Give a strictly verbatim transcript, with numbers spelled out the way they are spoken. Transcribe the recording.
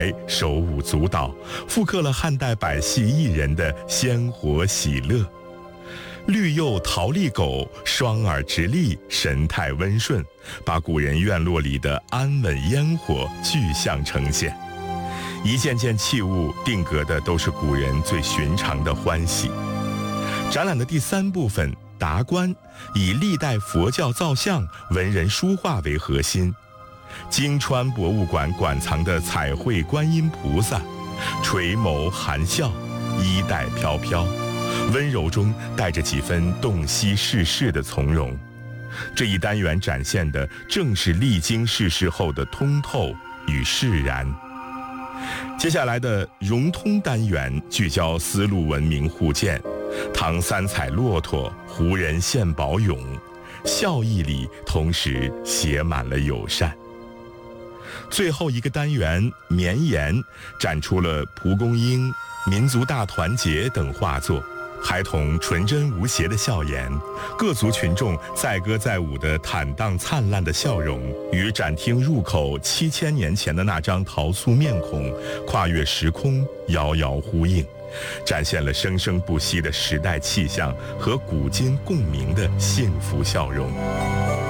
手舞足蹈，复刻了汉代百戏艺人的鲜活喜乐。绿釉桃栗狗双耳直立，神态温顺，把古人院落里的安稳烟火具象呈现。一件件器物定格的都是古人最寻常的欢喜。展览的第三部分达观，以历代佛教造像、文人书画为核心。金川博物馆馆藏的彩绘观音菩萨，垂眸含笑，衣带飘飘，温柔中带着几分洞悉世事的从容。这一单元展现的正是历经世事后的通透与释然。接下来的融通单元聚焦丝路文明互鉴，唐三彩骆驼、胡人献宝俑，笑意里同时写满了友善。最后一个单元绵延展出了蒲公英、民族大团结等画作，孩童纯真无邪的笑颜，各族群众载歌载舞的坦荡灿烂的笑容，与展厅入口七千年前的那张陶塑面孔跨越时空，遥遥呼应，展现了生生不息的时代气象和古今共鸣的幸福笑容。